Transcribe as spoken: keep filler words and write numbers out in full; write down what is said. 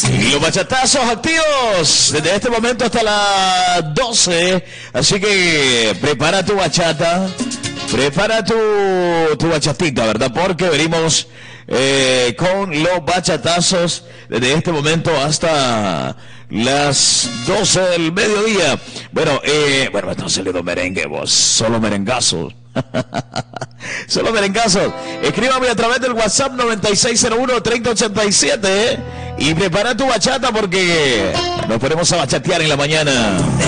Y los bachatazos activos desde este momento hasta las doce. Así que prepara tu bachata. Prepara tu, tu bachatita, ¿verdad? Porque venimos eh, con los bachatazos desde este momento hasta las doce del mediodía. Bueno, eh, bueno, me están saliendo merengue, vos. Solo merengazos. Solo merengazos. Escríbame a través del WhatsApp noventa y seis cero uno, treinta ochenta y siete, ¿eh? Y prepara tu bachata porque nos ponemos a bachatear en la mañana.